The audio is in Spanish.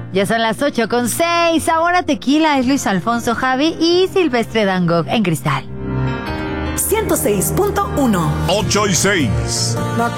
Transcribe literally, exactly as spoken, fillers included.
Ya son las ocho con seis. Ahora Tequila es Luis Alfonso, Javi y Silvestre Dangog en Cristal. ciento seis punto uno. ocho y seis. La